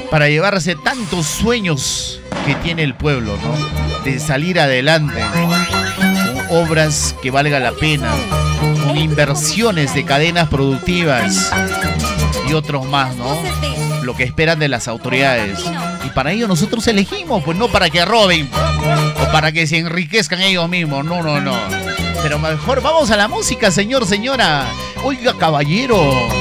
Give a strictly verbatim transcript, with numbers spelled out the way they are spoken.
para llevarse tantos sueños que tiene el pueblo, ¿no? De salir adelante con obras que valga la pena, con inversiones de cadenas productivas y otros más, ¿no? Lo que esperan de las autoridades. Y para ello nosotros elegimos, pues no para que roben o para que se enriquezcan ellos mismos. No, no, no. Pero mejor vamos a la música, señor, señora. Oiga, caballero.